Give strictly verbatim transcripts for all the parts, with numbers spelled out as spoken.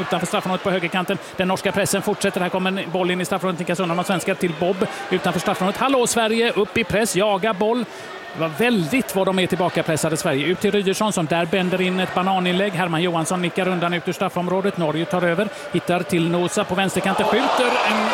utanför straffområdet på högerkanten. Den norska pressen fortsätter. Här kommer en boll in i straffområdet. Nickas undan av svenskar till Bob utanför straffområdet. Hallå Sverige, upp i press, jaga boll. Det var väldigt vad de är tillbaka pressade Sverige. Ut till Rydersson som där bänder in ett bananinlägg. Herman Johansson nickar undan ut ur straffområdet. Norge tar över. Hittar till Nosa på vänsterkanten. Skjuter en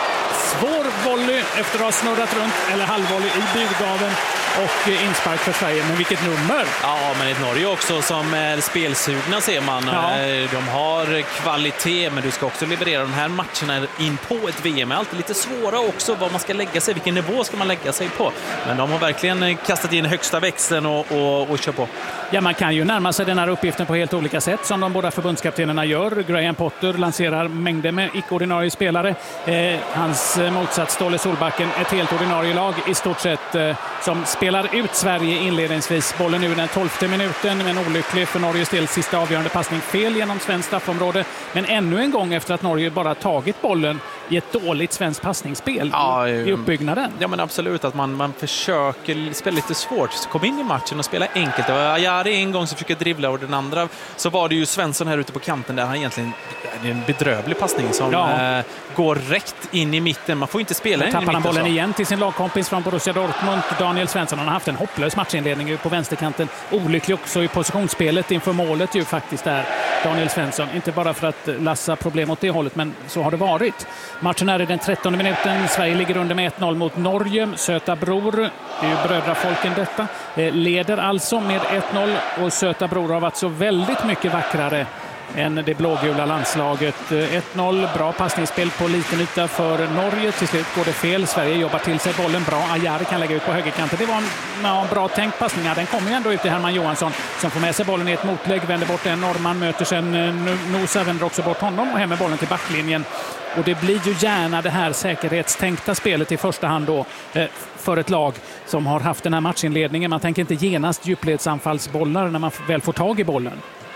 svår volley efter att ha snurrat runt. Eller halvvolley i budgaven. Och inspark för Sverige. Men vilket nummer! Ja, men ett Norge också som är spelsugna ser man. Ja. De har kvalitet, men du ska också leverera de här matcherna in på ett V M. Det är alltid lite svåra också vad man ska lägga sig. Vilken nivå ska man lägga sig på? Men de har verkligen kastat in högsta växeln och, och, och kör på. Ja, man kan ju närma sig den här uppgiften på helt olika sätt som de båda förbundskaptenerna gör. Graham Potter lanserar mängder med icke-ordinarie spelare. Eh, hans motsats Ståle Solbacken, ett helt ordinarie lag i stort sett eh, som spelar ut Sverige inledningsvis. Bollen nu den tolfte minuten, men olycklig för Norges del sista avgörande passning fel genom svensk straffområde. Men ännu en gång efter att Norge bara tagit bollen i ett dåligt svenskt passningsspel ja, i uppbyggnaden. Ja, men absolut att man, man försöker spela lite svårt. Kom in i matchen och spela enkelt. Det var Ajari en gång som försöker dribbla och den andra så var det ju Svensson här ute på kanten där han egentligen det är en bedrövlig passning som ja. eh, går rätt in i mitten. Man får inte spela in i mitten. Tappar han bollen så. igen till sin lagkompis från Borussia Dortmund. Daniel Svensson, han har haft en hopplös matchinledning på vänsterkanten. Olycklig också i positionsspelet inför målet ju faktiskt där. Daniel Svensson, inte bara för att lassa problem åt det hållet, men så har det varit. Matchen är i den trettonde minuten. Sverige ligger under med ett noll mot Norge. Söta Bror, det är ju brödrafolken detta, leder alltså med ett noll och Söta Bror har varit så väldigt mycket vackrare än det blågula landslaget. ett noll, bra passningsspel på liten yta för Norge. Till slut går det fel. Sverige jobbar till sig bollen bra. Ajari kan lägga ut på högerkanten. Det var en ja, bra tänkt passning. Den kommer ju ändå ut till Herman Johansson som får med sig bollen i ett motlägg. Vänder bort en norrman, möter sen Nosa, vänder också bort honom och hem med bollen till backlinjen. Och det blir ju gärna det här säkerhetstänkta spelet i första hand då för ett lag som har haft den här matchinledningen. Man tänker inte genast djupledsanfallsbollar när man väl får tag i bollen.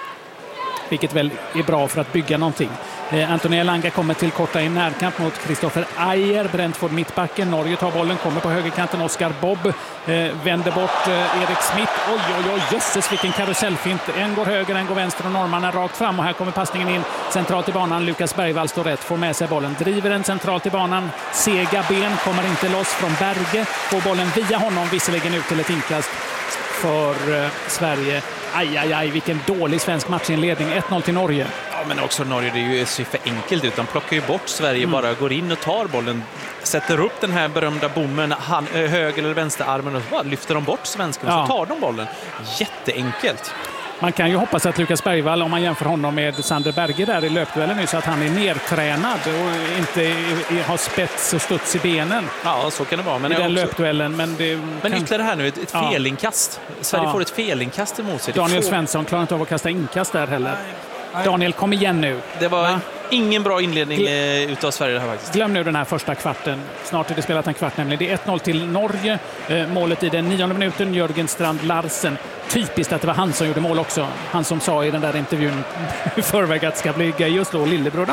Vilket väl är bra för att bygga någonting. Eh, Anthony Elanga kommer till korta i närkamp mot Kristoffer Ajer. Brentford mittbacken. Norge tar bollen, kommer på högerkanten. Oskar Bobb eh, vänder bort eh, Erik Smith. Oj, oj, oj, jösses vilken karusellfint. En går höger, en går vänster och norrmannen rakt fram. Och här kommer passningen in centralt i banan. Lukas Bergvall står rätt, får med sig bollen. Driver den centralt i banan. Sega ben, kommer inte loss från Berge. Får bollen via honom, visserligen ut till ett inkast för eh, Sverige. Aj, aj, aj, vilken dålig svensk matchinledning. ett noll till Norge. Ja, men också Norge, det är ju så för enkelt utan plockar ju bort Sverige, mm. bara går in och tar bollen, sätter upp den här berömda bommen, han, höger eller vänsterarmen och bara lyfter de bort svensken och ja. så tar de bollen. Jätteenkelt. Man kan ju hoppas att Lukas Bergvall, om man jämför honom med Sander Berge där i löpduellen nu, så att han är nertränad och inte har spets och studs i benen. Ja, så kan det vara. Men i den också... löpduellen. Men, det men kan... ytterligare här nu, ett, ett ja. felinkast. Sverige ja. får ett felinkast emot sig. Daniel får... Svensson klarar inte av att kasta inkast där heller. Nej. Daniel, kom igen nu. Det var ja. ingen bra inledning Gl- utav Sverige här faktiskt. Glöm nu den här första kvarten. Snart är det spelat en kvart nämligen. Det är ett noll till Norge. Eh, målet i den nionde minuten, Jörgen Strand Larsen. Typiskt att det var han som gjorde mål också. Han som sa i den där intervjun i förväg att det ska bli just då lillebror.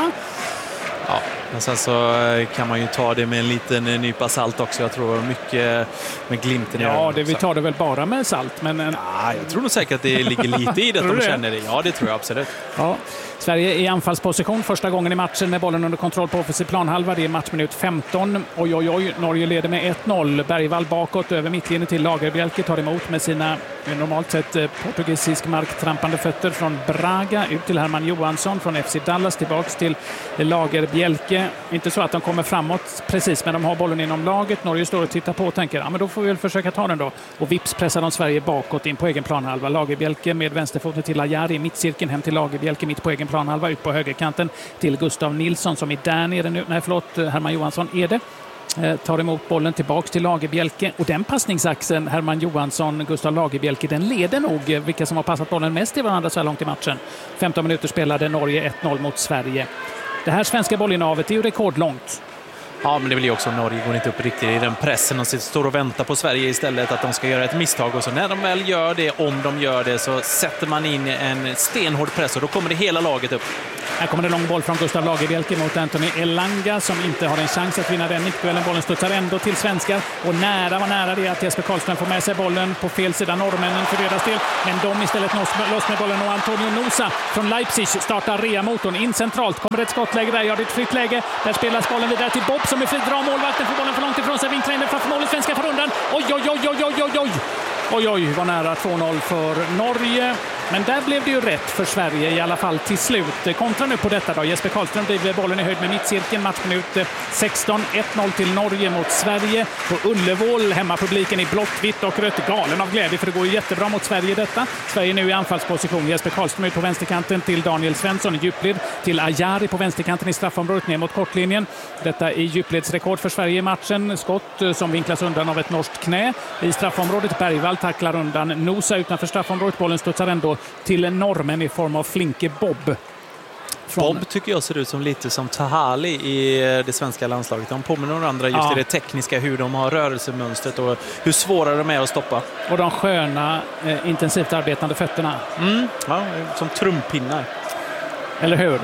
Ja, men sen så kan man ju ta det med en liten nypa salt också. Jag tror mycket med glimten i ögonen. Ja, det, vi tar det väl bara med salt. Men en... ja, jag tror nog säkert att det ligger lite i det att de känner det. Ja, det tror jag absolut. Ja. Sverige i anfallsposition första gången i matchen med bollen under kontroll på offensiv planhalva. Det är matchminut femton. Oj, oj, oj. Norge leder med ett noll. Bergvall bakåt över mittlinjen till Lagerbjälke. Tar emot med sina normalt sett portugisisk marktrampande fötter från Braga. Ut till Herman Johansson från F C Dallas. Tillbaks till Lagerbjälke. Inte så att de kommer framåt precis, men de har bollen inom laget. Norge står och tittar på och tänker, ja men då får vi väl försöka ta den då. Och vips pressar de Sverige bakåt in på egen planhalva. Lagerbjälke med vänsterfoten till Ajari i mittcirkeln. Hem till Lagerbjälke mitt på egen planhalva ut på högerkanten till Gustav Nilsson som är där nere nu. Nej, förlåt, Herman Johansson är det. Eh, tar emot bollen tillbaks till Lagerbjälke. Och den passningsaxeln, Herman Johansson, Gustav Lagerbjälke, den leder nog vilka som har passat bollen mest i varandra så här långt i matchen. femton minuter spelade Norge ett noll mot Sverige. Det här svenska bollinnehavet är ju rekordlångt. Ja, men det blir ju också Norge går inte upp riktigt i den pressen och står och väntar på Sverige istället att de ska göra ett misstag. Och så när de väl gör det, om de gör det, så sätter man in en stenhård press och då kommer det hela laget upp. Här kommer det lång boll från Gustav Lagerbielke mot Anthony Elanga som inte har en chans att vinna den nickduellen. Bollen studsar ändå till svenskar och nära var nära det att Jesper Karlström får med sig bollen på fel sida norrmännen för deras del. Men de istället loss med bollen och Antonio Nusa från Leipzig startar reamotorn in centralt. Kommer ett skottläge där, ja det är ett fritt läge. Där spelas bollen vidare till Bob som är fri, drar målvakten för bollen för långt ifrån sig. Vinklar in den framför målet, svenska för rundan. Oj, oj, oj, oj, oj, oj, oj. Oj, oj, var nära två noll för Norge. Men där blev det ju rätt för Sverige i alla fall till slut. Kontra nu på detta då. Jesper Karlström driver bollen i höjd med mittcirkeln. Matchminut sexton. ett noll till Norge mot Sverige. På Ullevål, hemmapubliken i blått, vitt och rött. Galen av glädje för det går ju jättebra mot Sverige detta. Sverige nu i anfallsposition. Jesper Karlström ut på vänsterkanten till Daniel Svensson i djupled. Till Ajari på vänsterkanten i straffområdet ner mot kortlinjen. Detta är djupledsrekord för Sverige i matchen. Skott som vinklas undan av ett norskt knä. I straffområdet Bergvall tacklar undan Nusa utanför straffområdet. Bollen studsar ändå till en normen i form av flinke Bob. Från... Bob tycker jag ser ut som lite som Tahali i det svenska landslaget. De påminner om andra just ja. i det tekniska, hur de har rörelsemönstret och hur svåra de är att stoppa. Och de sköna, eh, intensivt arbetande fötterna. Mm. Ja, som trumpinnar. Eller hur?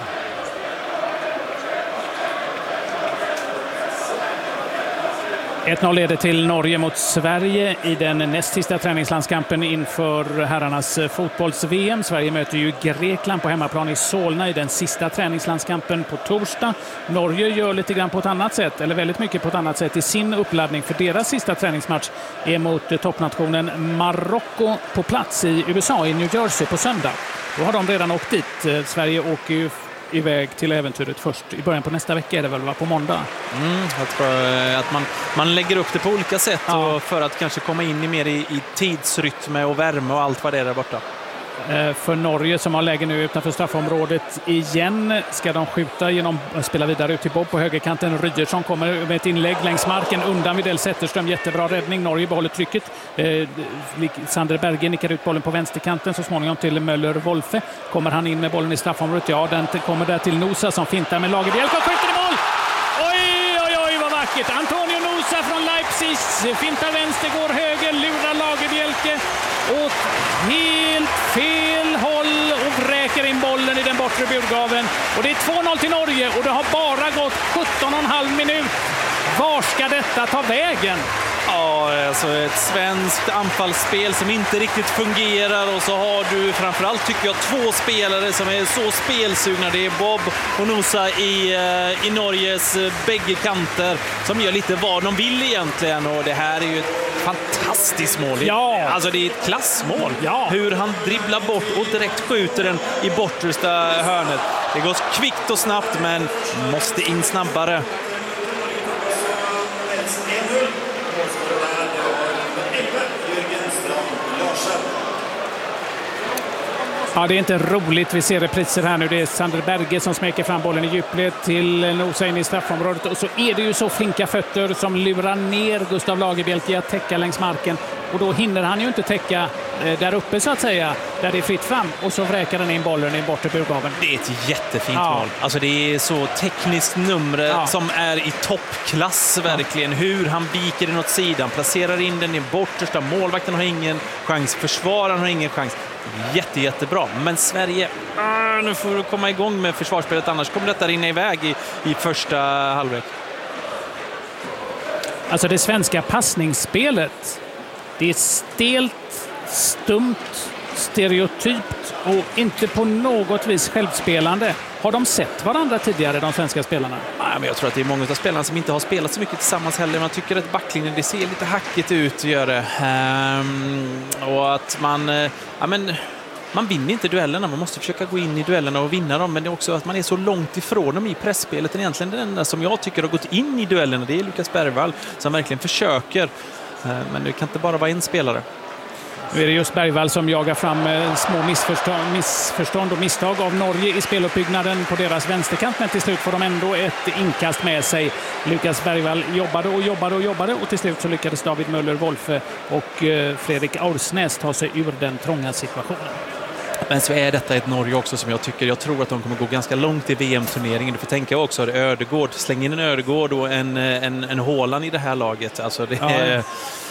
ett noll leder till Norge mot Sverige i den näst sista träningslandskampen inför herrarnas fotbolls-V M. Sverige möter ju Grekland på hemmaplan i Solna i den sista träningslandskampen på torsdag. Norge gör lite grann på ett annat sätt, eller väldigt mycket på ett annat sätt i sin uppladdning, för deras sista träningsmatch är mot toppnationen Marocko på plats i U S A, i New Jersey på söndag. Då har de redan åkt dit. Sverige åker ju iväg till äventyret först i början på nästa vecka, är det väl, va? På måndag. Mm, jag tror att man, man lägger upp det på olika sätt ja. och för att kanske komma in i mer i, i tidsrytm och värme och allt vad det är där borta. För Norge som har läge nu utanför straffområdet igen ska de skjuta genom att spela vidare ut till Bob på högerkanten. Rygersson kommer med ett inlägg längs marken undan Widell Zetterström. Jättebra räddning. Norge behåller trycket. Eh, Sander Berge nickar ut bollen på vänsterkanten så småningom till Möller Wolfe. Kommer han in med bollen i straffområdet? Ja, den kommer där till Nusa som fintar med Lagerbielke och skjuter i mål! Oj, oj, oj, vad vackert! Antonio Nusa från Leipzig fintar vänster, går höger, lurar Lagerbielke åt helt fel håll och vräker in bollen i den bortre burgaven. Och det är två noll till Norge och det har bara gått sjutton och en halv minut. Var ska detta ta vägen? Ja, alltså ett svenskt anfallsspel som inte riktigt fungerar och så har du framförallt, tycker jag, två spelare som är så spelsugna. Det är Bob och Nusa i, i Norges bägge kanter som gör lite vad de vill egentligen, och det här är ju ett fantastiskt mål. Ja. Alltså det är ett klassmål. Ja. Hur han dribblar bort och direkt skjuter den i bortersta hörnet. Det går kvickt och snabbt men måste in snabbare. Ja, det är inte roligt. Vi ser repriser här nu. Det är Sander Berge som smäcker fram bollen i djupled till Nusa in i straffområdet. Och så är det ju så flinka fötter som lurar ner Gustav Lagerbielke att täcka längs marken. Och då hinner han ju inte täcka eh, där uppe så att säga, där det är fritt fram. Och så vräker den in bollen i bortre burgaven. Det är ett jättefint ja. mål. Alltså det är så tekniskt nummer ja. som är i toppklass verkligen. Ja. Hur han viker den åt sidan, placerar in den i bortersta. Målvakten har ingen chans, försvararen har ingen chans. Jätte, jättebra. Men Sverige, äh, nu får du komma igång med försvarsspelet, annars kommer detta rinna iväg i, i första halvlek. Alltså det svenska passningsspelet, det är stelt, stumt, stereotypt och inte på något vis självspelande. Har de sett varandra tidigare, de svenska spelarna? Nej, men jag tror att det är många av spelarna som inte har spelat så mycket tillsammans heller. Man tycker att backlinjen, det ser lite hackigt ut, gör det. Ehm, och att man... Ja, men, man vinner inte duellerna, man måste försöka gå in i duellerna och vinna dem, men det är också att man är så långt ifrån dem i pressspelet. Den egentligen den enda som jag tycker har gått in i duellerna, det är Lukas Bergvall som verkligen försöker. Ehm, men det kan inte bara vara en spelare. Nu är det just Bergvall som jagar fram små missförstånd, missförstånd och misstag av Norge i speluppbyggnaden på deras vänsterkant, men till slut får de ändå ett inkast med sig. Lukas Bergvall jobbade och jobbade och jobbade och till slut så lyckades David Möller Wolfe och Fredrik Aursnäs ta sig ur den trånga situationen. Men så är detta ett Norge också som jag tycker, jag tror att de kommer gå ganska långt i V M-turneringen. Du får tänka också att Ödegård, släng in en Ödegård och en, en, en Håland i det här laget. Alltså det är... Ja.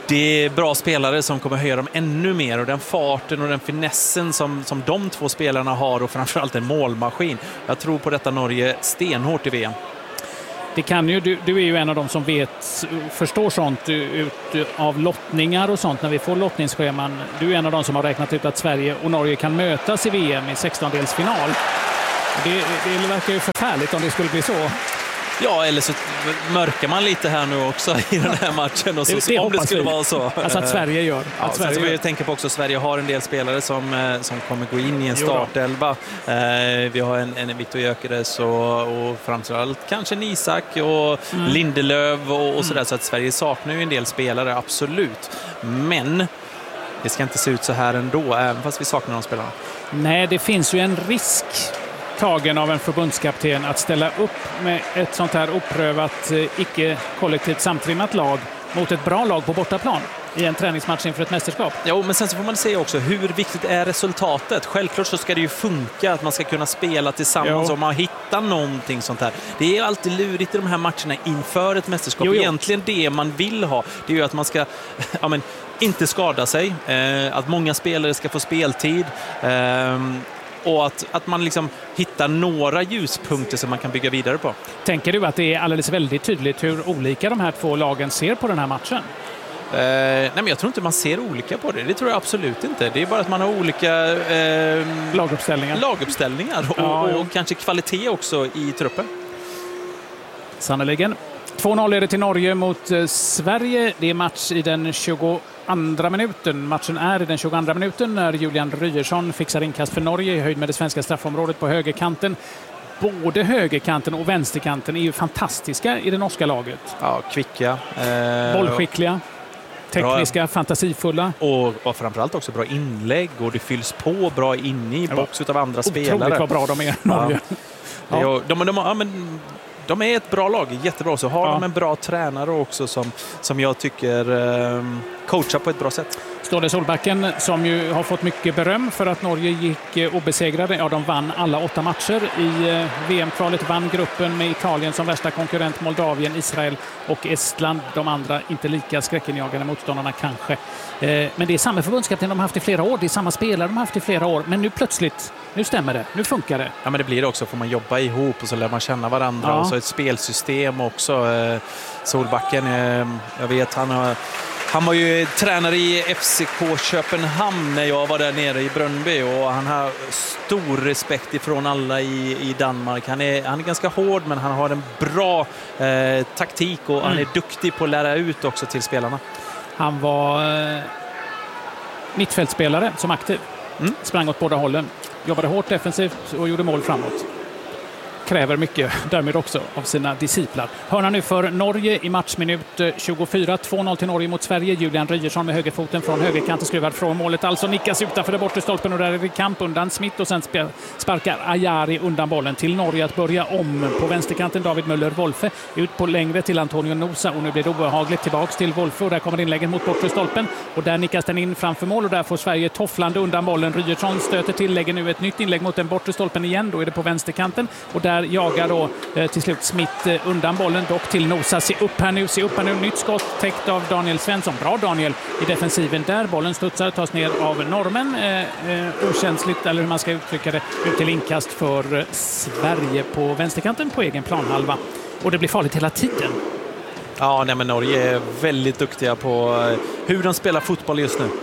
det är bra spelare som kommer höja dem ännu mer, och den farten och den finessen som, som de två spelarna har, och framförallt en målmaskin. Jag tror på detta Norge stenhårt i V M. Det kan ju, du, du är ju en av dem som vet, förstår sånt ut av lottningar och sånt när vi får lottningsscheman. Du är en av dem som har räknat ut att Sverige och Norge kan mötas i V M i sextondelsfinal. Det, det verkar ju förfärligt om det skulle bli så. Ja, eller så mörkar man lite här nu också i den här matchen. Och så, det, det om det skulle vi. vara så. Alltså att Sverige gör. Ja, att Sverige gör. Jag tänker på också att Sverige har en del spelare som, som kommer gå in i en startelva. Eh, vi har en, en Victor Gyökeres och, och framförallt kanske en Isak och mm. Lindelöf och, och sådär. Mm. Så att Sverige saknar ju en del spelare, absolut. Men det ska inte se ut så här ändå, även fast vi saknar de spelarna. Nej, det finns ju en risk tagen av en förbundskapten att ställa upp med ett sånt här upprövat, icke-kollektivt samtrimmat lag mot ett bra lag på bortaplan i en träningsmatch inför ett mästerskap. Jo, men sen så får man säga också, hur viktigt är resultatet? Självklart så ska det ju funka att man ska kunna spela tillsammans, jo. Om man hittar någonting sånt här. Det är alltid lurigt i de här matcherna inför ett mästerskap. Jo, jo. Egentligen det man vill ha, det är ju att man ska ja, men, inte skada sig, eh, att många spelare ska få speltid, eh, och att, att man liksom hittar några ljuspunkter som man kan bygga vidare på. Tänker du att det är alldeles väldigt tydligt hur olika de här två lagen ser på den här matchen? Eh, nej, men jag tror inte man ser olika på det. Det tror jag absolut inte. Det är bara att man har olika eh, laguppställningar, laguppställningar och, ja, ja. och kanske kvalitet också i truppen. Sannoliken. två noll är det till Norge mot eh, Sverige. Det är match i den tjugoandra minuten. Matchen är i den tjugoandra minuten när Julian Ryerson fixar inkast för Norge i höjd med det svenska straffområdet på högerkanten. Både högerkanten och vänsterkanten är ju fantastiska i det norska laget. Ja, kvicka. Eh, Bollskickliga. Tekniska, bra, fantasifulla. Och, och framförallt också bra inlägg, och det fylls på bra inne i box av andra otroligt spelare. Otroligt vad bra de är, Norge. Ja. Ja. De, de, de, ja, men, de är ett bra lag, jättebra. Så har ja. de en bra tränare också som, som jag tycker eh, coachar på ett bra sätt. Ståle Solbacken, som ju har fått mycket beröm för att Norge gick obesegrade. Ja, de vann alla åtta matcher i V M-kvalet, vann gruppen med Italien som värsta konkurrent, Moldavien, Israel och Estland. De andra inte lika skräckinjagande motståndarna kanske. Men det är samma förbundskapten de har haft i flera år. Det är samma spelare de har haft i flera år. Men nu plötsligt, nu stämmer det. Nu funkar det. Ja, men det blir det också. Får man jobba ihop och så lär man känna varandra. Ja. Och så ett spelsystem också. Solbacken, jag vet, han har... Han var ju tränare i F C K Köpenhamn när jag var där nere i Brøndby, och han har stor respekt ifrån alla i, i Danmark. Han är, han är ganska hård, men han har en bra eh, taktik, och mm. han är duktig på att lära ut också till spelarna. Han var eh, mittfältspelare som aktiv. Mm. Sprang åt båda hållen. Jobbade hårt defensivt och gjorde mål framåt. Kräver mycket därmed också av sina disciplar. Hörna nu för Norge i matchminut tjugofyra. två noll till Norge mot Sverige. Julian Ryerson med högerfoten från högerkanten skruvad från målet. Alltså nickas utanför det bortre stolpen, och där är det kamp undan Smith, och sen sparkar Ajari undan bollen till Norge att börja om. På vänsterkanten David Möller-Wolfe ut på längre till Antonio Nosa, och nu blir det obehagligt tillbaks till Wolfe, och där kommer inlägget mot bortre stolpen, och där nickas den in framför mål, och där får Sverige tofflande undan bollen. Ryerson stöter till, lägger nu ett nytt inlägg mot den bortre stolpen igen. Då är det på vänsterkanten, och där jagar då eh, till slut Smith eh, undan bollen, dock till Nosa. Se upp här nu, se upp här nu. Nytt skott täckt av Daniel Svensson. Bra Daniel i defensiven där. Bollen studsar, tas ner av normen. Eh, eh, okänsligt, eller hur man ska uttrycka det, ut till inkast för eh, Sverige på vänsterkanten på egen planhalva. Och det blir farligt hela tiden. Ja, nej, men Norge är väldigt duktiga på eh, hur de spelar fotboll just nu.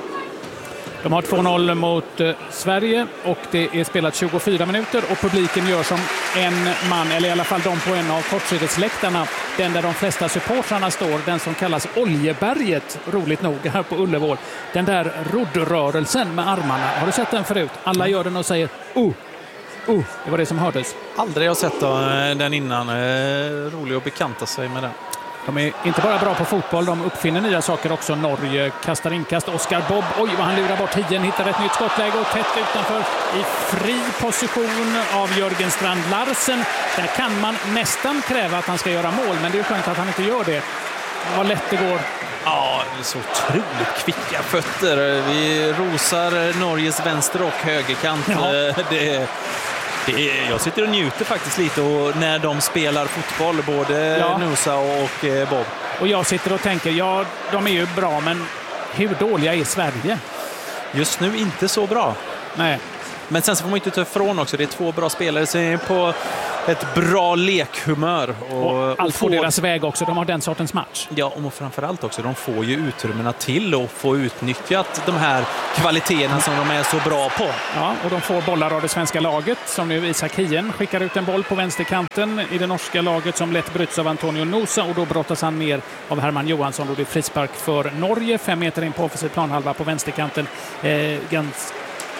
De har två noll mot eh, Sverige, och det är spelat tjugofyra minuter, och publiken gör som en man, eller i alla fall de på en av kortsidesläktarna, den där de flesta supportrarna står, den som kallas Oljeberget, roligt nog, här på Ullevål. Den där roddrörelsen med armarna, har du sett den förut? Alla gör den och säger oh, oh, det var det som hördes. Aldrig har sett den innan, rolig att bekanta sig med den. De är inte bara bra på fotboll, de uppfinner nya saker också. Norge kastar inkast. Oskar Bob, oj vad han lurar bort tiden, hittar ett nytt skottläge och tätt utanför i fri position av Jörgen Strand Larsen. Där kan man nästan kräva att han ska göra mål, men det är skönt att han inte gör det. Vad lätt det går. Ja, det är så otroligt kvicka fötter. Vi rosar Norges vänster och högerkant. Ja. Det Det är, jag sitter och njuter faktiskt lite och när de spelar fotboll, både ja. Nusa och eh, Bob. Och jag sitter och tänker, ja, de är ju bra, men hur dåliga är Sverige? Just nu inte så bra. Nej. Men sen så får man inte ta ifrån också. Det är två bra spelare som är på ett bra lekhumör. Och, och allt och får får deras väg också. De har den sortens match. Ja, och framförallt också, de får ju utrymmena till och få utnyttjat de här kvaliteterna som de är så bra på. Ja, och de får bollar av det svenska laget, som nu Isak Hien skickar ut en boll på vänsterkanten i det norska laget som lätt bryts av Antonio Nusa, och då brottas han ner av Herman Johansson, och det är frispark för Norge, fem meter in på offensiv planhalva på vänsterkanten. Eh, ganska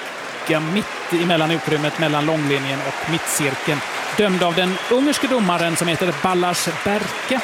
mitt emellan utrymmet mellan långlinjen och mittcirkeln. Dömd av den ungerske domaren som heter Balázs Berke.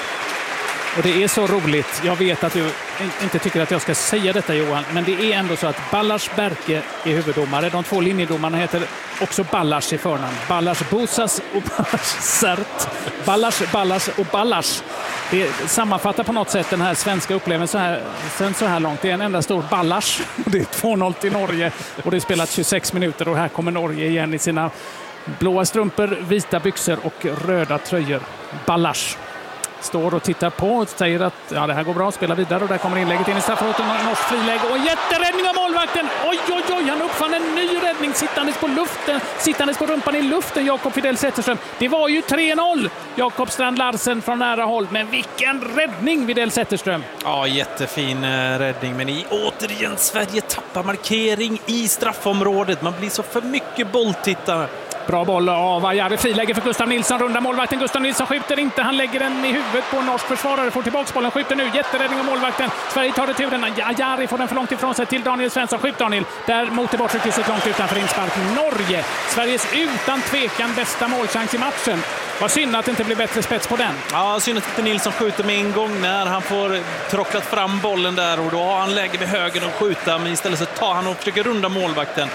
Och det är så roligt. Jag vet att du inte tycker att jag ska säga detta, Johan, men det är ändå så att Balázs Berke är huvuddomare. De två linjedomarna heter också Balázs i förnamn. Balázs Bouzas och Balázs Sert. Balázs, Balázs och Balázs. Det sammanfattar på något sätt den här svenska upplevelsen så här, sen så här långt. Det är en enda stor Balázs. Det är två noll till Norge och det är spelat tjugosex minuter, och här kommer Norge igen i sina blåa strumpor, vita byxor och röda tröjor. Balázs står och tittar på och säger att ja, det här går bra, spela vidare, och där kommer inlägget in i straffområdet, norsk friläge och jätteräddning av målvakten. Oj, oj, oj, han uppfann en ny räddning sittandes på luften, sittandes på rumpan i luften, Jakob Fidel Zetterström. Det var ju tre noll. Jakob Strand Larsen från nära håll, men vilken räddning, Fidel Zetterström. Ja, jättefin eh, räddning, men i, återigen Sverige tappar markering i straffområdet. Man blir så för mycket bolltittare. Bra boll av Ajari, friläge för Gustav Nilsson, runda målvakten. Gustav Nilsson skjuter inte, han lägger den i huvudet på en norsk försvarare, får tillbaka bollen, skjuter nu, jätteräddning av målvakten. Sverige tar det turen, Ajari får den för långt ifrån sig till Daniel Svensson, skjut Daniel, där mot det bortre krysset långt utanför inspark. Norge, Sveriges utan tvekan bästa målchans i matchen. Vad synd att det inte blir bättre spets på den. Ja, synd att Nilsson skjuter med en gång när han får trocklat fram bollen där, och då har han läge med höger att skjuta, men istället så tar han och försöker runda målvakten.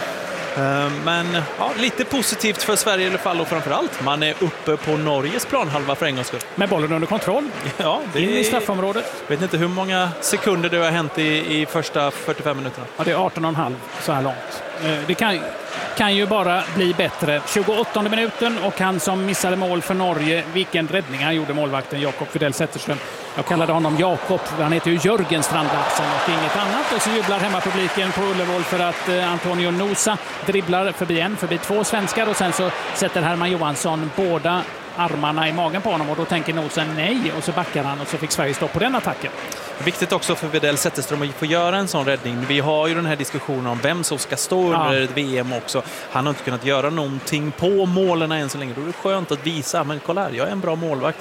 Men ja, lite positivt för Sverige i alla fall, och framförallt man är uppe på Norges planhalva för en gångs skull. Med bollen under kontroll. Ja, det in i straffområdet. Jag vet inte hur många sekunder det har hänt i, i första fyrtiofem minuterna. Ja, det är arton och en halv så här långt. Det kan, kan ju bara bli bättre. tjugoåttonde minuten, och han som missade mål för Norge, vilken räddning han gjorde, målvakten Jakob Fidel Zetterström. Jag kallade honom Jakob, han heter ju Jörgen Strand Larsen och inget annat. Och så jublar hemmapubliken på Ullevål för att eh, Antonio Nusa dribblar förbi en, förbi två svenskar, och sen så sätter Herman Johansson båda armarna i magen på honom, och då tänker Nusa nej, och så backar han, och så fick Sverige stopp på den attacken. Viktigt också för Fidel Zetterström att få göra en sån räddning. Vi har ju den här diskussionen om vem som ska stå under ja. ett V M också. Han har inte kunnat göra någonting på målen än så länge. Då är det skönt att visa, men kolla här, jag är en bra målvakt.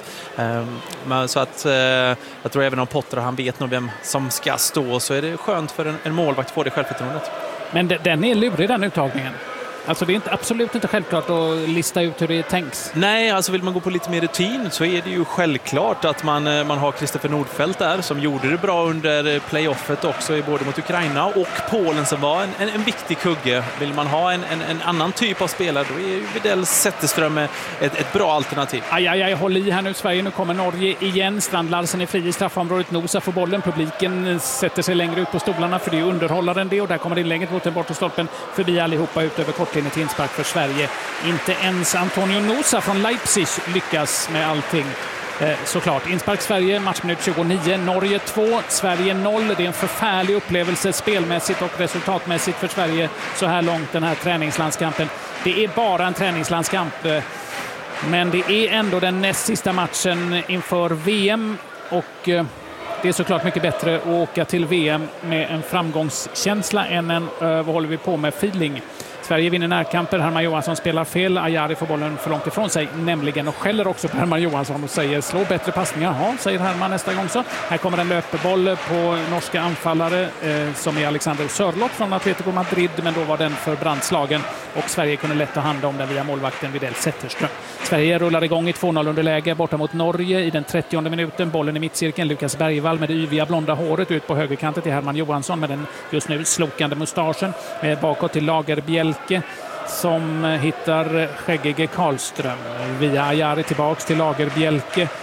Um, så att uh, jag tror även om Potter han vet nog vem som ska stå, så är det skönt för en, en målvakt att få det självförtroendet. Men den är lurig, den uttagningen. Alltså det är inte, absolut inte självklart att lista ut hur det tänks. Nej, alltså vill man gå på lite mer rutin så är det ju självklart att man, man har Kristoffer Nordfeldt där som gjorde det bra under playoffet också, både mot Ukraina och Polen, som var en, en, en viktig kugge. Vill man ha en, en, en annan typ av spelare, då är ju Fidel Zetterström ett, ett bra alternativ. Aj, aj, aj, håll i här nu Sverige. Nu kommer Norge igen. Strand Larsen är fri i straffområdet. Nusa får bollen. Publiken sätter sig längre ut på stolarna, för det är underhållaren det. Och där kommer inlägget mot den bortre stolpen förbi allihopa ut över kort till inspark för Sverige. Inte ens Antonio Nusa från Leipzig lyckas med allting. Eh, såklart. Inspark Sverige, matchminut tjugonio. Norge två, Sverige noll. Det är en förfärlig upplevelse spelmässigt och resultatmässigt för Sverige så här långt den här träningslandskampen. Det är bara en träningslandskamp. Eh, men det är ändå den näst sista matchen inför V M, och eh, det är såklart mycket bättre att åka till V M med en framgångskänsla än en uh, vad håller vi på med feeling. Sverige vinner närkamper. Herman Johansson spelar fel. Ajari får bollen för långt ifrån sig, nämligen, och skäller också på Herman Johansson och säger slå bättre passningar. Ja, säger Herman nästa gång så. Här kommer en löpeboll på norska anfallare eh, som är Alexander Sörlott från Atletico Madrid, men då var den för brandslagen och Sverige kunde lätt ta hand om den via målvakten Fidel Zetterström. Sverige rullar igång i två noll underläge borta mot Norge i den trettionde minuten. Bollen i mittcirkeln. Lukas Bergvall med det yviga blonda håret ut på högerkanten till Herman Johansson med den just nu slokande mustaschen. Eh, bakåt till Lager Bjelke som hittar skäggige Karlström via Ajari tillbaks till Lager Bjelke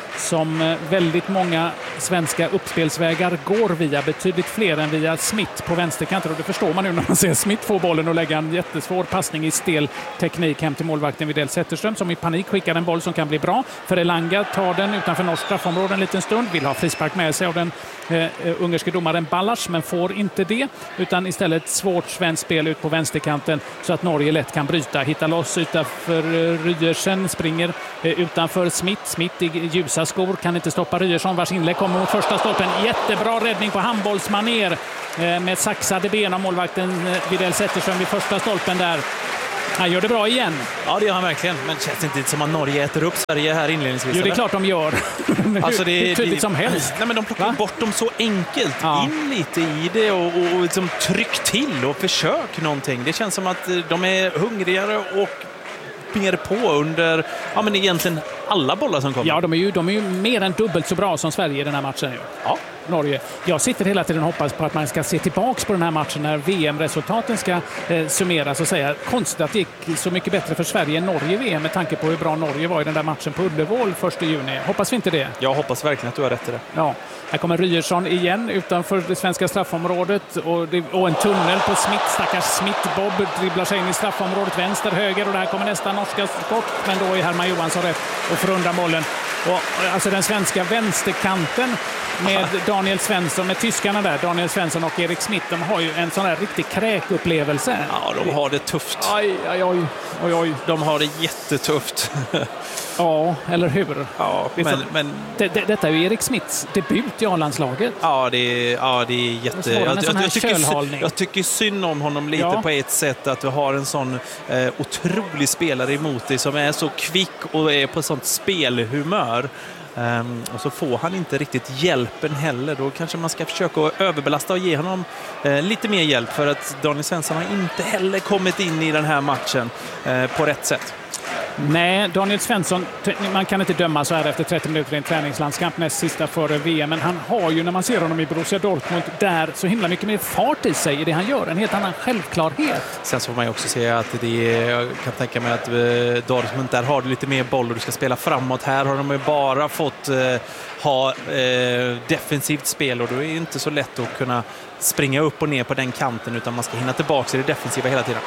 som väldigt många svenska uppspelsvägar går via, betydligt fler än via Smith på vänsterkanten. Och det förstår man nu när man ser Smith få bollen och lägga en jättesvår passning i stel teknik hem till målvakten Widell Zetterström, som i panik skickar en boll som kan bli bra. För Elanga tar den utanför norsk straffområde en liten stund, vill ha frispark med sig av den eh, ungerske domaren Ballas, men får inte det, utan istället svårt svenskt spel ut på vänsterkanten så att Norge lätt kan bryta, hitta loss utanför eh, Ryersen, springer eh, utanför Smith. Smith i ljusa skor kan inte stoppa Ryerson, vars inlägg kommer mot första stolpen. Jättebra räddning på handbollsmaner eh, med saxade ben av målvakten eh, Widell Zetterström vid första stolpen där. Han gör det bra igen. Ja, det gör han verkligen. Men det känns inte som att Norge äter upp Sverige här inledningsvis. Jo, det är klart de gör. Alltså det är tydligt det, som helst. Nej, men de plockar Va? bort dem så enkelt. Ja. In lite i det och, och, och liksom tryck till och försök någonting. Det känns som att de är hungrigare och mer på under ja, men egentligen alla bollar som kommer. Ja, de är ju, de är ju mer än dubbelt så bra som Sverige i den här matchen. Ja. Norge. Jag sitter hela tiden och hoppas på att man ska se tillbaka på den här matchen när V M-resultaten ska eh, summeras och säga konstigt att det gick så mycket bättre för Sverige än Norge i V M med tanke på hur bra Norge var i den där matchen på Ullevål första juni. Hoppas vi inte det? Jag hoppas verkligen att du har rätt i det. Ja. Här kommer Ryerson igen utanför det svenska straffområdet och, det, och en tunnel på Smith. Stackars Smith. Bob dribblar sig in i straffområdet vänster, höger och där kommer nästa norska skott, men då är Herman Johansson rätt och förundrar bollen. Och, alltså den svenska vänsterkanten med Daniel Svensson, med tyskarna där, Daniel Svensson och Erik Smith, de har ju en sån här riktig kräkupplevelse. Ja, de har det tufft. Aj, aj, aj, aj, aj. De har det jättetufft. Ja, eller hur? Ja, men, men... Det, det, detta är ju Erik Smiths debut i A-landslaget. Ja, det är, ja, det är jätte... Jag, jag, jag, tycker, jag tycker synd om honom lite ja. på ett sätt, att du har en sån eh, otrolig spelare emot dig som är så kvick och är på sånt spelhumör. Um, och så får han inte riktigt hjälpen heller. Då kanske man ska försöka överbelasta och ge honom uh, lite mer hjälp, för att Daniel Svensson har inte heller kommit in i den här matchen uh, på rätt sätt. Nej, Daniel Svensson, man kan inte döma så här efter trettio minuter i en träningslandskamp näst sista före V M, men han har ju, när man ser honom i Borussia Dortmund, där så himla mycket mer fart i sig i det han gör, en helt annan självklarhet. Sen så får man ju också säga att det är, jag kan tänka mig att eh, Dortmund där har du lite mer boll och du ska spela framåt. Här har de ju bara fått eh, ha eh, defensivt spel, och då är det inte så lätt att kunna springa upp och ner på den kanten, utan man ska hinna tillbaka i det defensiva hela tiden.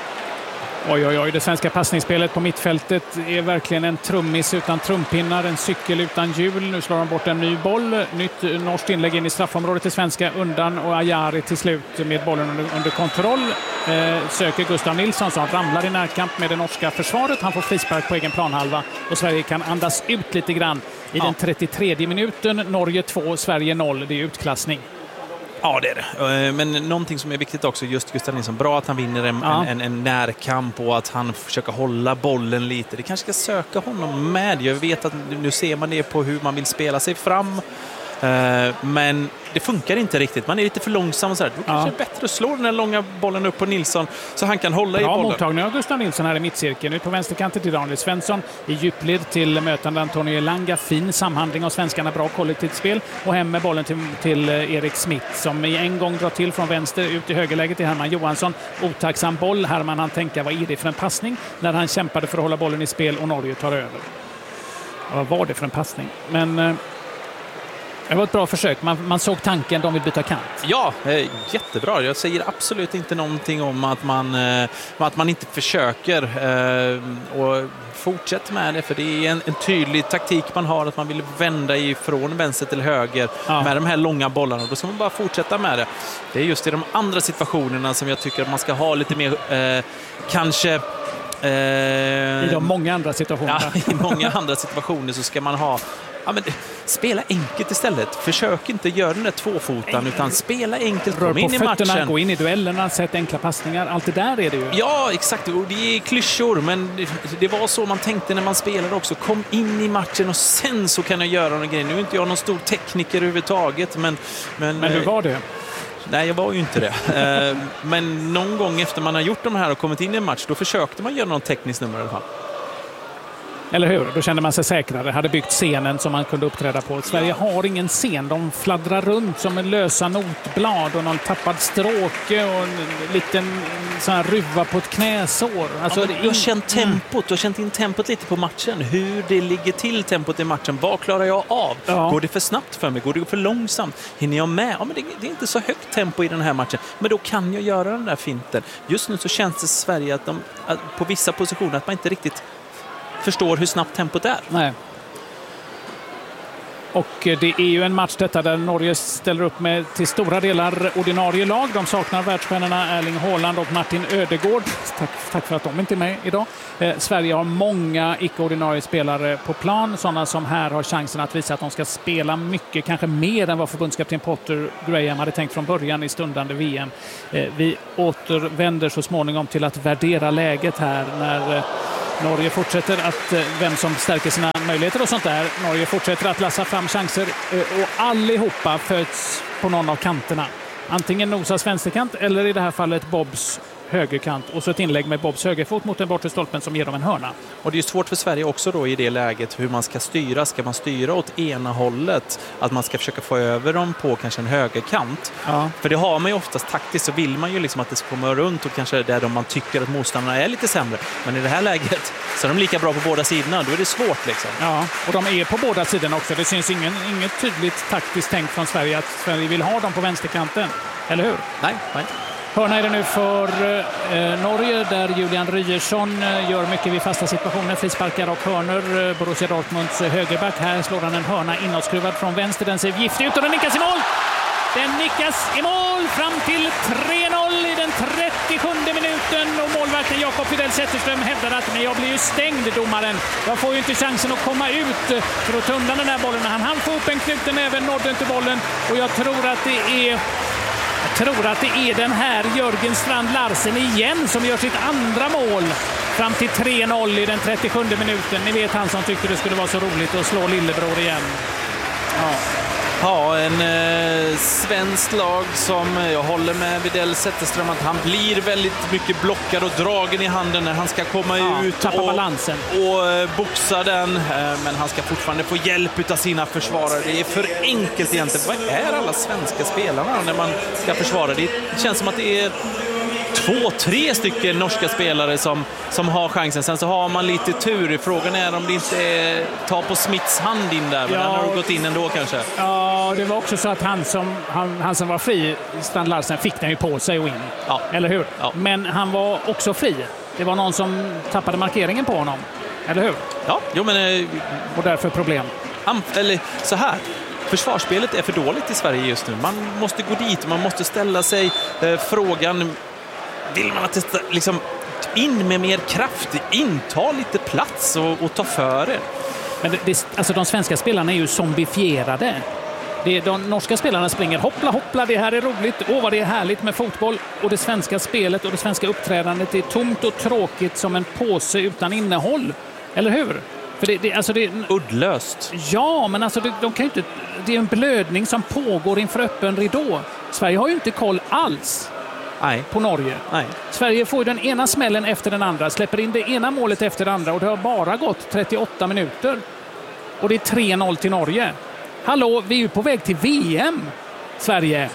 Oj, oj, oj. Det svenska passningsspelet på mittfältet är verkligen en trummis utan trumpinnar, en cykel utan hjul. Nu slår de bort en ny boll. Nytt norskt inlägg in i straffområdet till svenska undan, och Ajari till slut med bollen under, under kontroll. Eh, söker Gustav Nilsson som ramlar i närkamp med det norska försvaret. Han får frispark på egen planhalva och Sverige kan andas ut lite grann i ja. den trettiotredje minuten. Norge två, Sverige noll. Det är utklassning. Ja, det är det. Men någonting som är viktigt också, just Gustav Nilsson, bra att han vinner en, ja. en, en närkamp och att han försöker hålla bollen lite. Det kanske ska söka honom med. Jag vet att nu ser man det på hur man vill spela sig fram. Men det funkar inte riktigt. Man är lite för långsam och så här. Då kanske ja. det är bättre att slå den här långa bollen upp på Nilsson så han kan hålla Bra i bollen. Bra mottagning av Gustav Nilsson här i mittcirkeln. Nu på vänsterkanten till Daniel Svensson. I djupled till mötande Antonio Elanga. Fin samhandling av svenskarna. Bra kollektivt spel. Och hem med bollen till, till Erik Smith som i en gång drar till från vänster ut i högerläget till Herman Johansson. Otacksam boll. Herman han tänker, vad är det för en passning? När han kämpade för att hålla bollen i spel och Norge tar över. Vad var det för en passning? Men... Det var ett bra försök. Man, man såg tanken, de vill byta kant. Ja, eh, jättebra. Jag säger absolut inte någonting om att man, eh, att man inte försöker eh, och fortsätter med det. För det är en, en tydlig taktik man har, att man vill vända ifrån vänster till höger ja. med de här långa bollarna. Då ska man bara fortsätta med det. Det är just i de andra situationerna som jag tycker att man ska ha lite mer, eh, kanske... Eh, I de många andra situationerna. Ja, i många andra situationer så ska man ha... Ja, men spela enkelt istället. Försök inte göra den där tvåfotan, utan spela enkelt. Rör kom in på i fötterna, matchen. Gå in i duellerna, sätt enkla passningar. Allt det där är det ju. Ja, exakt. Och det är klyschor, men det, det var så man tänkte när man spelade också. Kom in i matchen och sen så kan jag göra någon grej. Nu är inte jag någon stor tekniker överhuvudtaget, men... Men, men hur var det? Nej, jag var ju inte det. Men någon gång efter man har gjort de här och kommit in i en match, då försökte man göra någon teknisk nummer i alla fall. Eller hur? Då kände man sig säkrare. Hade byggt scenen som man kunde uppträda på. Sverige har ingen scen. De fladdrar runt som en lösa notblad och någon tappad stråke och en liten sån här ruva på ett knäsår. Alltså, ja, du har känt tempot. Du har känt in tempot lite på matchen. Hur det ligger till tempot i matchen. Vad klarar jag av? Ja. Går det för snabbt för mig? Går det för långsamt? Hinner jag med? Ja, men det, det är inte så högt tempo i den här matchen. Men då kan jag göra den där finten. Just nu så känns det i Sverige att de att på vissa positioner att man inte riktigt förstår hur snabbt tempot är. Nej. Och det är ju en match detta där Norge ställer upp med till stora delar ordinarie lag. De saknar världsstjärnorna Erling Haaland och Martin Ödegård. Tack, tack för att de inte är med idag. Eh, Sverige har många icke-ordinarie spelare på plan. Sådana som här har chansen att visa att de ska spela mycket, kanske mer än vad förbundskapten Potter Graham hade tänkt från början i stundande V M. Eh, vi återvänder så småningom till att värdera läget här när eh, Norge fortsätter att, vem som stärker sina möjligheter och sånt där. Norge fortsätter att lassa fram chanser och allihopa föds på någon av kanterna. Antingen Nosas vänsterkant eller i det här fallet Bobs högerkant. Och så ett inlägg med Bobs högerfot mot den bortre stolpen som ger dem en hörna. Och det är ju svårt för Sverige också då i det läget hur man ska styra. Ska man styra åt ena hållet? Att man ska försöka få över dem på kanske en högerkant. Ja. För det har man ju oftast taktiskt, så vill man ju liksom att det ska komma runt och kanske där man tycker att motståndarna är lite sämre. Men i det här läget så är de lika bra på båda sidorna. Då är det svårt liksom. Ja, och de är på båda sidorna också. Det syns ingen, inget tydligt taktiskt tänkt från Sverige att Sverige vill ha dem på vänsterkanten. Eller hur? Nej, nej. Hörna är det nu för eh, Norge där Julian Ryerson eh, gör mycket vid fasta situationer, frisparkar och hörnor. Eh, Borussia Dortmunds eh, högerback. Här slår han en hörna inåtskruvad från vänster. Den ser giftig ut och den nickas i mål! Den nickas i mål fram till tre noll i den trettiosjunde minuten och målvakten Jakob Fidel Zetterström hävdar att men jag blir ju stängd, domaren. Jag får ju inte chansen att komma ut för att ta undan den här bollen. Han hann få upp en knuten även, nådde inte bollen och jag tror att det är Jag tror att det är den här Jörgen Strand Larsen igen som gör sitt andra mål fram till tre noll i den trettiosjunde minuten. Ni vet han som tyckte det skulle vara så roligt att slå lillebror igen. Ja. Ja, en eh, svensk lag som jag håller med Videll Zetterström att han blir väldigt mycket blockad och dragen i handen när han ska komma ja, ut och, balansen. och eh, boxa den. Eh, men han ska fortfarande få hjälp av sina försvarare. Det är för enkelt egentligen. Vad är alla svenska spelarna när man ska försvara? Det känns som att det är två, tre stycken norska spelare som, som har chansen. Sen så har man lite tur. Frågan är om det inte är, tar på Smiths hand in där. Men ja, den har gått in ändå kanske. Ja, det var också så att han som, han, han som var fri, Strand Larsen, fick den ju på sig och in. Ja. Eller hur? Ja. Men han var också fri. Det var någon som tappade markeringen på honom. Eller hur? Ja, jo men... Och därför problem. Han, eller så här. Försvarsspelet är för dåligt i Sverige just nu. Man måste gå dit. Man måste ställa sig eh, frågan... Vill man att det liksom in med mer kraft, inta lite plats och, och ta före? Men det, det, alltså de svenska spelarna är ju zombifierade. Det, de norska spelarna springer hoppla hoppla, det här är roligt. Åh vad det är härligt med fotboll. Och det svenska spelet och det svenska uppträdandet är tomt och tråkigt som en påse utan innehåll. Eller hur? För det, det, alltså det, uddlöst. Ja, men alltså det, de kan ju inte, det är en blödning som pågår inför öppen ridå. Sverige har ju inte koll alls. Nej. På Norge. Nej. Sverige får den ena smällen efter den andra, släpper in det ena målet efter det andra och det har bara gått trettioåtta minuter. Och det är tre noll till Norge. Hallå, vi är ju på väg till V M, Sverige.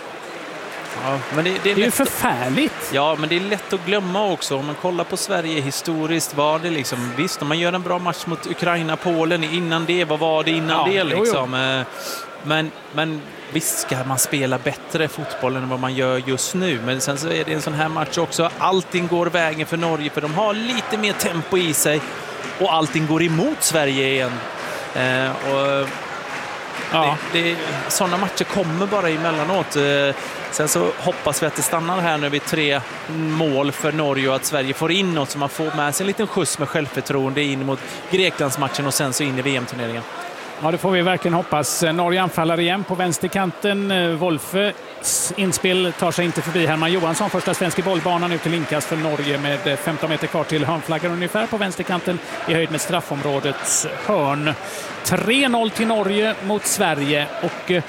Ja, men det, det, är, det är ju förfärligt. Ja, men det är lätt att glömma också. Om man kollar på Sverige historiskt var det liksom, visst, om man gör en bra match mot Ukraina, Polen innan det, vad var det innan ja, det liksom? Jo, jo. Men, men visst ska man spela bättre fotboll än vad man gör just nu. Men sen så är det en sån här match också. Allting går vägen för Norge för de har lite mer tempo i sig. Och allting går emot Sverige igen. Eh, och ja. det, det, sådana matcher kommer bara emellanåt. Eh, sen så hoppas vi att det stannar här nu vid tre mål för Norge och att Sverige får in något så man får med sig en liten skjuts med självförtroende in mot Greklandsmatchen och sen så in i V M-turneringen. Ja, det får vi verkligen hoppas. Norge anfaller igen på vänsterkanten. Wolfes inspel tar sig inte förbi Herman Johansson. Första svensk i bollbanan ut till inkast för Norge med femton meter kvar till hörnflaggan ungefär på vänsterkanten i höjd med straffområdets hörn. tre noll till Norge mot Sverige och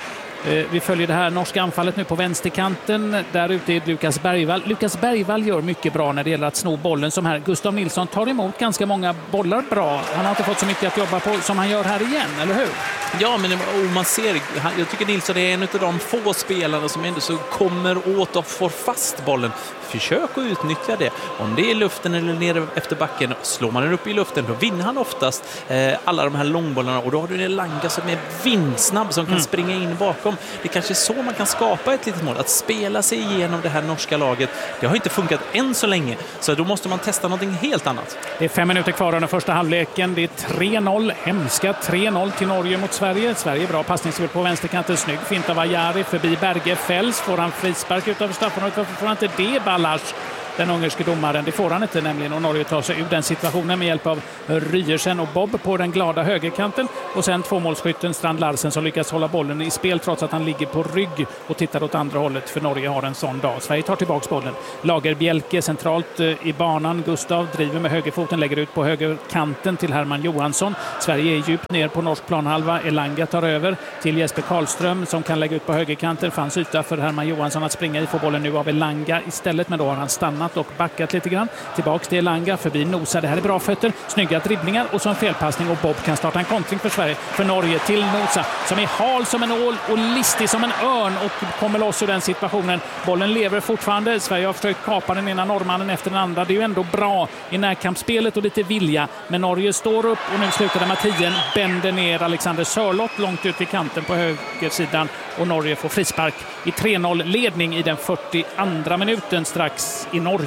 Vi följer det här norska anfallet nu på vänsterkanten. Där ute är Lukas Bergvall. Lukas Bergvall gör mycket bra när det gäller att sno bollen som här. Gustav Nilsson tar emot ganska många bollar bra. Han har inte fått så mycket att jobba på som han gör här igen, eller hur? Ja, men oh, man ser, jag tycker Nilsson är en av de få spelarna som ändå så kommer åt och får fast bollen. Försök att utnyttja det. Om det är i luften eller nere efter backen, slår man den upp i luften, då vinner han oftast eh, alla de här långbollarna. Och då har du en Elanga som är vindsnabb som kan mm. springa in bakom. Det är kanske så man kan skapa ett litet mål. Att spela sig igenom det här norska laget, det har inte funkat än så länge. Så då måste man testa någonting helt annat. Det är fem minuter kvar under första halvleken. Det är tre noll, hemska tre noll till Norge mot Sverige. Sverige bra passningsspel på vänsterkanten. Snygg fint av Ajari förbi Berge. Fälls får han frispark utanför straffområdet. Varför får han inte det, Ballas? Den ungerske domaren, det får han inte nämligen, och Norge tar sig ur den situationen med hjälp av Ryersen och Bob på den glada högerkanten, och sen tvåmålsskytten Strand Larsen som lyckas hålla bollen i spel trots att han ligger på rygg och tittar åt andra hållet, för Norge har en sån dag. Sverige tar tillbaka bollen. Lager Bjelke centralt i banan. Gustav driver med högerfoten, lägger ut på högerkanten till Herman Johansson. Sverige är djupt ner på norsk planhalva. Elanga tar över till Jesper Karlström som kan lägga ut på högerkanten. Fanns yta för Herman Johansson att springa i. Får bollen nu av Elanga istället, men då har han stannat och backat lite grann. Tillbaks till Elanga, förbi Nosa. Det här är bra fötter, snygga dribblingar och så en felpassning, och Bob kan starta en kontring för Sverige, för Norge till Nosa som är hal som en ål och listig som en örn och kommer loss ur den situationen. Bollen lever fortfarande. Sverige har försökt kapa den ena norrmannen efter den andra. Det är ju ändå bra i närkampsspelet och lite vilja, men Norge står upp och nu slutar det med tiden. Bänder ner Alexander Sörlott långt ut i kanten på högersidan, och Norge får frispark i tre noll ledning i den fyrtioandra minuten strax i Norge.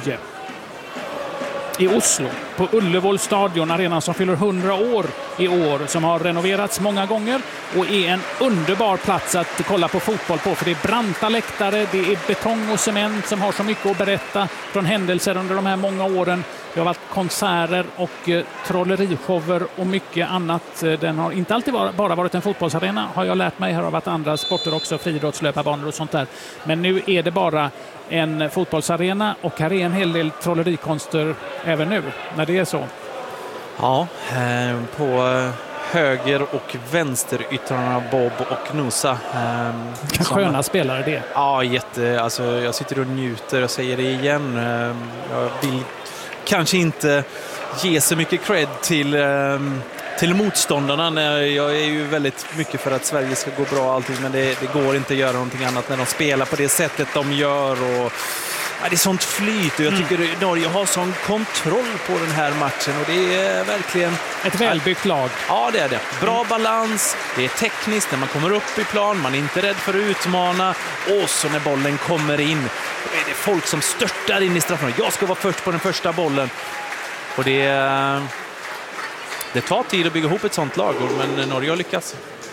I Oslo, på Ullevål stadion, arenan som fyller hundra år i år, som har renoverats många gånger och är en underbar plats att kolla på fotboll på, för det är branta läktare, det är betong och cement som har så mycket att berätta från händelser under de här många åren. Det har varit konserter och eh, trollerishower och mycket annat. Den har inte alltid var, bara varit en fotbollsarena, har jag lärt mig. Här har varit andra sporter också, friidrottslöparbanor och sånt där. Men nu är det bara en fotbollsarena, och här är en hel del trollerikonster även nu, när det är så. Ja, eh, på höger och vänsteryttrarna Bob och Nosa. Eh, Sköna som, spelare det. Ja, jätte. Alltså, jag sitter och njuter och säger det igen. Eh, jag vill kanske inte ge så mycket cred till, eh, till motståndarna. Jag är ju väldigt mycket för att Sverige ska gå bra och allting, men det, det går inte att göra någonting annat när de spelar på det sättet de gör. Och ja, det är sånt flyt, och jag tycker mm. Norge har sån kontroll på den här matchen, och det är verkligen ett välbyggt lag. Ja, det är det. Bra balans, det är tekniskt när man kommer upp i plan, man är inte rädd för att utmana, och så när bollen kommer in, då är det folk som störtar in i straffen. Jag ska vara först på den första bollen, och det det tar tid att bygga ihop ett sånt lag, men Norge har lyckats.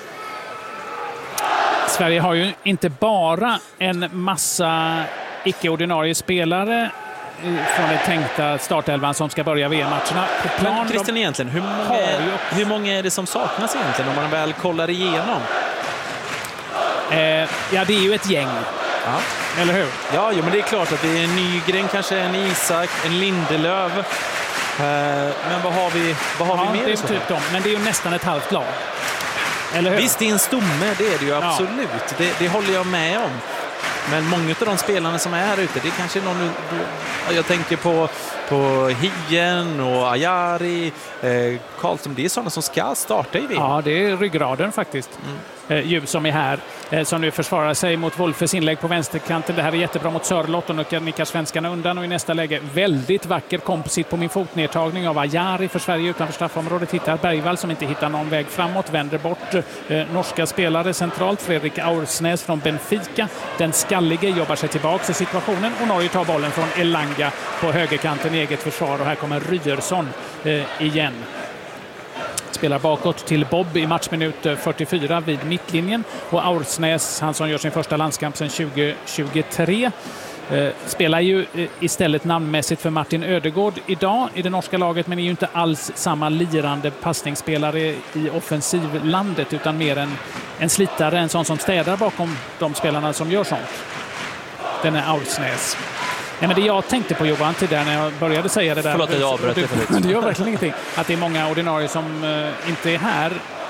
Sverige har ju inte bara en massa icke-ordinarie spelare från den tänkta startelvan som ska börja V M-matcherna. Men Christian, egentligen, hur många, är, hur många är det som saknas egentligen om man väl kollar igenom? Eh, ja, det är ju ett gäng. Ja. Eller hur? Ja, jo, men det är klart att det är en Nygren, kanske en Isak, en Lindelöf. Eh, men vad har vi, vad har ja, vi mer? Det är typ dem, men det är ju nästan ett halvt lag. Eller hur? Visst, det är en stomme, det är det ju absolut. Ja. Det, det håller jag med om. Men många av de spelarna som är här ute, det är kanske någon... Jag tänker på, på Hien och Ajari, eh, Karlström. Det är sådana som ska starta i V M. Ja, det är ryggraden faktiskt. Mm. Eh, Djur som är här, eh, som nu försvarar sig mot Wolfes inlägg på vänsterkanten. Det här är jättebra mot Sörlott, och nu nickar svenskarna undan. Och i nästa läge, väldigt vacker komposit på min fotnedtagning av Ajari för Sverige utanför straffområdet. Hittar Bergvall som inte hittar någon väg framåt. Vänder bort eh, norska spelare centralt. Fredrik Aursnäs från Benfica. Den skallige jobbar sig tillbaka i situationen, och Norge tar bollen från Elanga på högerkanten i eget försvar. Och här kommer Ryerson eh, igen. Spelar bakåt till Bob i matchminut fyrtiofyra vid mittlinjen, och Aursnäs, han som gör sin första landskamp sedan tjugo tjugotre, eh, spelar ju eh, istället namnmässigt för Martin Ödegård idag i det norska laget, men är ju inte alls samma lirande passningsspelare i offensivlandet, utan mer en, en slitare, en sån som städar bakom de spelarna som gör sånt. Den är Aursnäs. Nej, men det jag tänkte på, Johan, till där när jag började säga det där. Förlåt att jag avbröt det. Det gör verkligen ingenting. Att det är många ordinarie som uh, inte är här.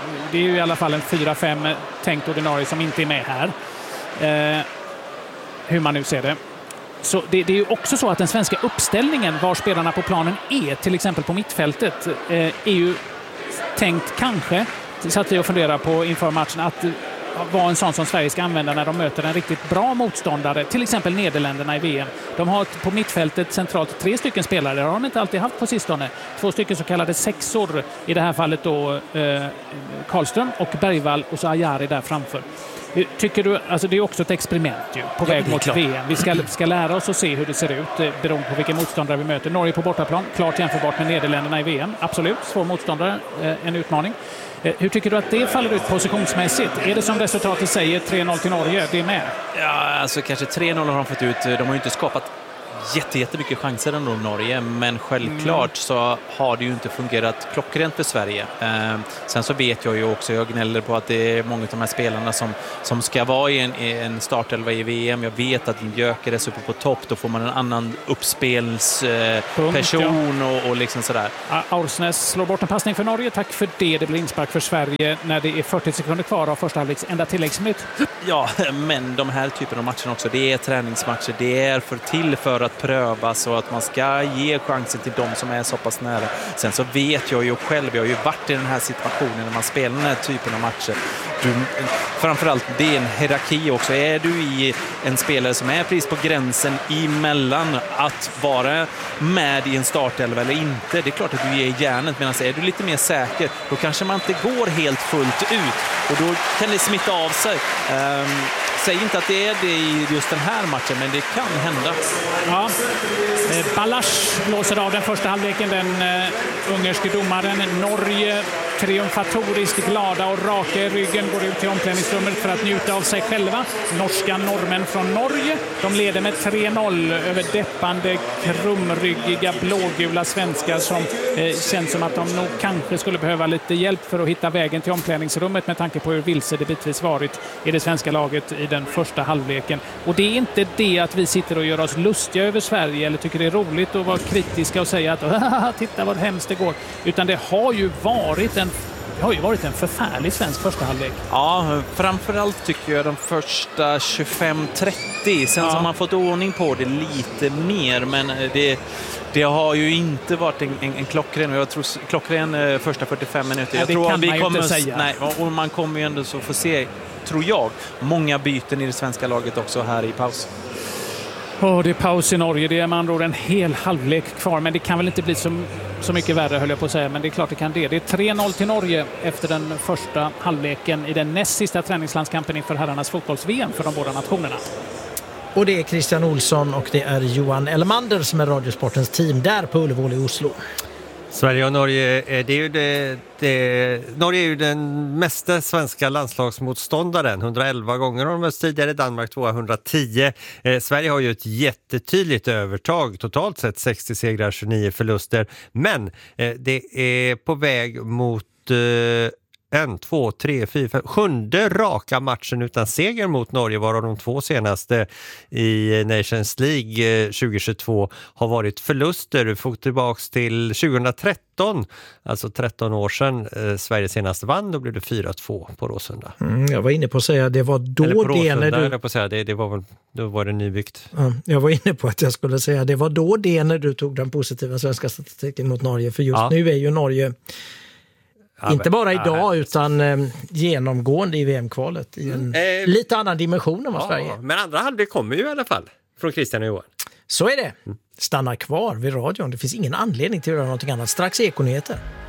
det är ju i alla fall en fyra fem tänkt ordinarie som inte är med här. Eh, hur man nu ser det. Så det, det är ju också så att den svenska uppställningen, var spelarna på planen är, till exempel på mittfältet, eh, är ju tänkt kanske, satt vi och funderar på inför matchen, att vara en sån som Sverige ska använda när de möter en riktigt bra motståndare, till exempel Nederländerna i V M. De har på mittfältet centralt tre stycken spelare, det har de inte alltid haft på sistone. Två stycken så kallade sexor, i det här fallet då eh, Karlström och Bergvall och så Ajari där framför. Tycker du, alltså det är också ett experiment ju, på väg mot V M. Vi ska, ska lära oss att se hur det ser ut beroende på vilken motståndare vi möter. Norge på bortaplan, klart jämförbart med Nederländerna i V M. Absolut, svår motståndare, en utmaning. Hur tycker du att det faller ut positionsmässigt? Är det som resultatet säger tre noll till Norge? Det är med? Ja, alltså kanske tre noll har de fått ut. De har ju inte skapat jätte, jättemycket chanser ändå Norge, men självklart mm. så har det ju inte fungerat klockrent för Sverige. Eh, sen så vet jag ju också, jag gnäller på att det är många av de här spelarna som, som ska vara i en, en startelva i V M. Jag vet att Gyökeres uppe på topp, då får man en annan uppspelsperson eh, ja. och, och liksom sådär. Aursnes slår bort en passning för Norge, tack för det. Det blir inspark för Sverige när det är fyrtio sekunder kvar av första halvleks enda tilläggsminut. Ja, men de här typen av matcher också, det är träningsmatcher, det är för till för att pröva så att man ska ge chansen till dem som är så pass nära. Sen så vet jag ju själv, jag har ju varit i den här situationen när man spelar den här typen av matcher. Du, framförallt, det är en hierarki också. Är du i en spelare som är precis på gränsen emellan att vara med i en startelva eller inte, det är klart att du ger järnet, medan är du lite mer säker, då kanske man inte går helt fullt ut och då kan det smitta av sig. Um, Säg inte att det är det i just den här matchen, men det kan hända. Ja. Balasch blåser av den första halvleken, den uh, ungerske domaren. Norge triumfatoriskt glada och raka i ryggen går ut till omklädningsrummet för att njuta av sig själva. Norska norrmän från Norge, de leder med tre noll över deppande, krumryggiga, blågula svenskar som eh, känns som att de nog kanske skulle behöva lite hjälp för att hitta vägen till omklädningsrummet med tanke på hur vilse det bitvis varit i det svenska laget i den första halvleken. Och det är inte det att vi sitter och gör oss lustiga över Sverige eller tycker det är roligt att vara kritiska och säga att titta vad hemskt det går, utan det har ju varit en Det har ju varit en förfärlig svensk första halvlek. Ja, framförallt tycker jag de första tjugofem trettio. Sen ja. så har man fått ordning på det lite mer, men det, det har ju inte varit en, en, en klockren. Jag tror klockren första fyrtiofem minuter. Ja, jag det tror kan vi man kommer, ju inte säga. Nej, och man kommer ju ändå så få se, tror jag, många byten i det svenska laget också här i paus. Oh, det är paus i Norge, det är man då en hel halvlek kvar, men det kan väl inte bli så, så mycket värre höll jag på att säga, men det är klart det kan det. Det är tre noll till Norge efter den första halvleken i den näst sista träningslandskampen inför herrarnas fotbolls-V M för de båda nationerna. Och det är Christian Olsson och det är Johan Elmander som är Radiosportens team där på Ullevål i Oslo. Sverige och Norge, det är ju det, det, Norge är ju den mesta svenska landslagsmotståndaren. hundraelva gånger har de mött tidigare, Danmark tvåhundratio. Eh, Sverige har ju ett jättetydligt övertag, totalt sett sextio segrar, tjugonio förluster. Men eh, det är på väg mot eh, en, två, tre, fyra, fem, sjunde raka matchen utan seger mot Norge, varav de två senaste i Nations League tjugohundratjugotvå har varit förluster. Vi får tillbaka till tjugohundratretton, alltså tretton år sedan eh, Sverige senast vann, då blev det fyra två på Råsunda. Mm, jag var inne på att säga, det var då Eller på Råsunda, det när du... på att säga, det, det var väl, då var det nybyggt. Ja, jag var inne på att jag skulle säga, det var då det när du tog den positiva svenska statistiken mot Norge, för just ja. nu är ju Norge Ja, inte bara idag ja, utan eh, genomgående i V M-kvalet i en eh, lite annan dimension än vad ja, Sverige är. Men andra halvlek kommer ju i alla fall från Christian och Johan. Så är det. Stanna kvar vid radion. Det finns ingen anledning till att göra någonting annat. Strax Ekonyheter.